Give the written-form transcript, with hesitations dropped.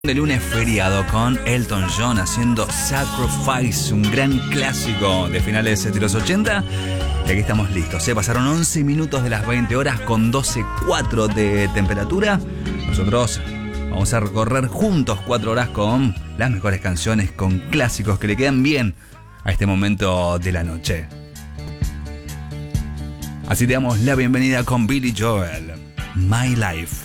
De lunes feriado con Elton John haciendo Sacrifice, un gran clásico de finales de los 80. Y aquí estamos listos. Pasaron 11 minutos de las 20 horas con 12,4 de temperatura. Nosotros vamos a recorrer juntos 4 horas con las mejores canciones, con clásicos que le quedan bien a este momento de la noche. Así te damos la bienvenida con Billy Joel, My Life.